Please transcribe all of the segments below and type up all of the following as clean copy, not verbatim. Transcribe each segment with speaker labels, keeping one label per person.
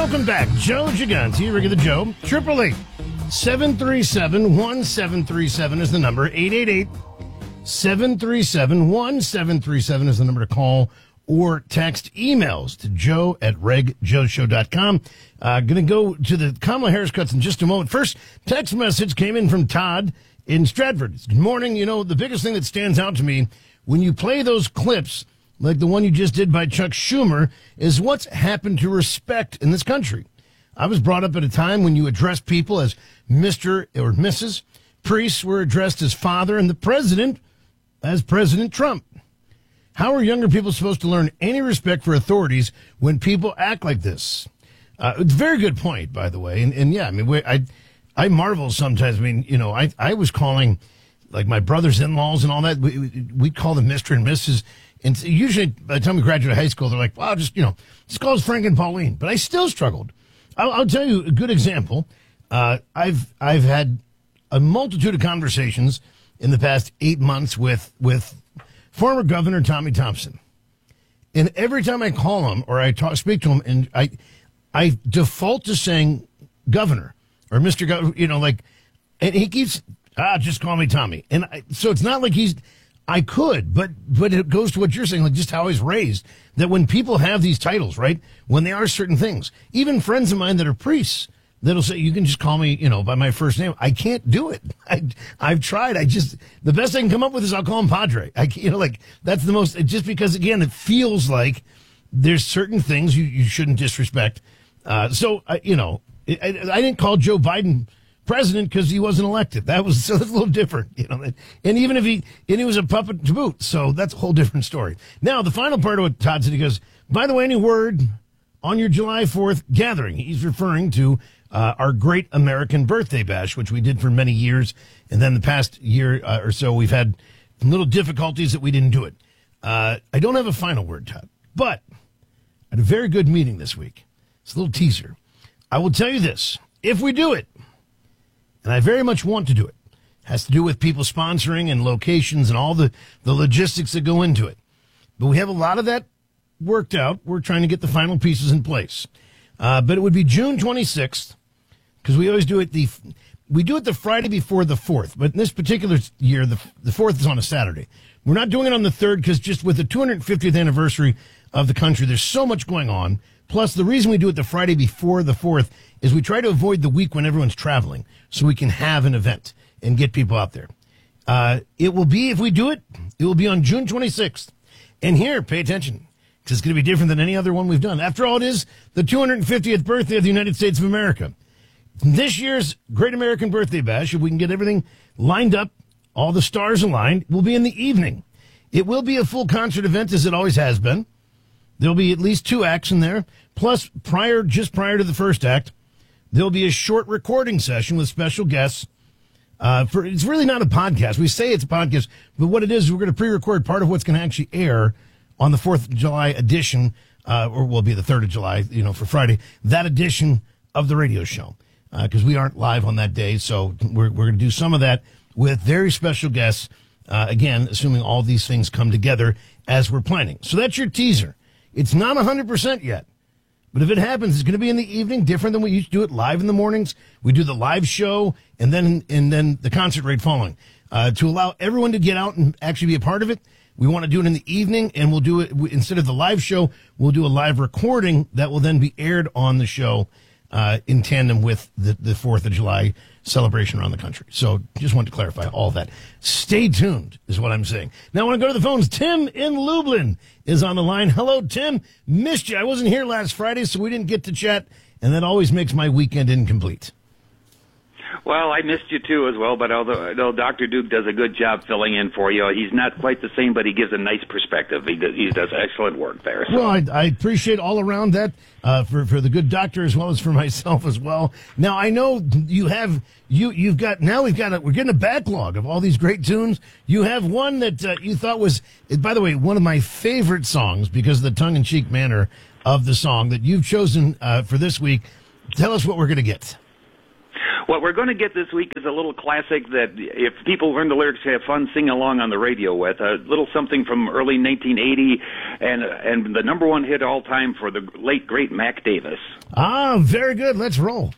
Speaker 1: Welcome back. Joe Gigante, regular Joe. 888-737-1737 is the number. 888-737-1737 is the number to call or text. Emails to joe@regjoeshow.com. Going to go to the Kamala Harris cuts in just a moment. First, text message came in from Todd in Stratford. Good morning. You know, the biggest thing that stands out to me when you play those clips, like the one you just did by Chuck Schumer, is what's happened to respect in this country. I was brought up at a time when you addressed people as Mr. or Mrs. Priests were addressed as father, and the president as President Trump. How are younger people supposed to learn any respect for authorities when people act like this? It's a very good point, by the way. And yeah, I mean, I marvel sometimes. I mean, you know, I was calling, like, my brother's in-laws and all that. We call them Mr. and Mrs. And usually by the time we graduate high school, they're like, well, just call us Frank and Pauline. But I still struggled. I'll tell you a good example. I've had a multitude of conversations in the past 8 months with former Governor Tommy Thompson. And every time I call him or I speak to him, and I default to saying Governor or Mr. Governor, and he keeps, just call me Tommy. And so it's not like I could, but it goes to what you're saying, like just how I was raised, that when people have these titles, right, when they are certain things, even friends of mine that are priests, that'll say, you can just call me, by my first name. I can't do it. I've tried. The best I can come up with is I'll call him Padre. That's the most, just because, again, it feels like there's certain things you shouldn't disrespect. I didn't call Joe Biden president because he wasn't elected. That's a little different, and even if he was a puppet to boot. So that's a whole different story. Now, the final part of what Todd said, he goes, by the way, any word on your July 4th gathering? He's referring to our Great American Birthday Bash, which we did for many years. And then the past year or so, we've had little difficulties that we didn't do it. I don't have a final word, Todd, but I had a very good meeting this week. It's a little teaser. I will tell you this. If we do it, and I very much want to do it, has to do with people sponsoring and locations and all the logistics that go into it. But we have a lot of that worked out. We're trying to get the final pieces in place. But it would be June 26th, because we always do it the Friday before the 4th. But in this particular year, the 4th is on a Saturday. We're not doing it on the 3rd because just with the 250th anniversary of the country, there's so much going on. Plus, the reason we do it the Friday before the 4th is we try to avoid the week when everyone's traveling so we can have an event and get people out there. It will be, if we do it, it will be on June 26th. And here, pay attention, because it's going to be different than any other one we've done. After all, it is the 250th birthday of the United States of America. This year's Great American Birthday Bash, if we can get everything lined up, all the stars aligned, will be in the evening. It will be a full concert event, as it always has been. There'll be at least 2 acts in there. Plus, just prior to the first act, there'll be a short recording session with special guests. It's really not a podcast. We say it's a podcast, but what it is, we're going to pre-record part of what's going to actually air on the 4th of July edition, or will be the 3rd of July, for Friday, that edition of the radio show. Because we aren't live on that day, so we're going to do some of that with very special guests, again, assuming all these things come together as we're planning. So that's your teaser. It's not 100% yet, but if it happens, it's going to be in the evening, different than we used to do it live in the mornings. We do the live show and then the concert right following. To allow everyone to get out and actually be a part of it, we want to do it in the evening, and we'll do it, instead of the live show, we'll do a live recording that will then be aired on the show in tandem with the 4th of July celebration around the country. So just wanted to clarify all that. Stay tuned is what I'm saying. Now I want to go to the phones. Tim in Lublin is on the line. Hello, Tim. Missed you. I wasn't here last Friday, so we didn't get to chat, and that always makes my weekend incomplete.
Speaker 2: Well, I missed you too as well, but although Dr. Duke does a good job filling in for you, he's not quite the same, but he gives a nice perspective. He does excellent work there. So. Well,
Speaker 1: I appreciate all around that for the good doctor as well as for myself as well. Now, I know we're getting a backlog of all these great tunes. You have one that you thought was, by the way, one of my favorite songs because of the tongue-in-cheek manner of the song that you've chosen for this week. Tell us what we're going to get.
Speaker 2: What we're going to get this week is a little classic that if people learn the lyrics, have fun, sing along on the radio with. A little something from early 1980 and the number one hit all time for the late, great Mac Davis.
Speaker 1: Ah, very good. Let's roll.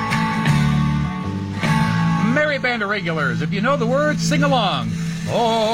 Speaker 3: Merry band of regulars. If you know the words, sing along. Oh.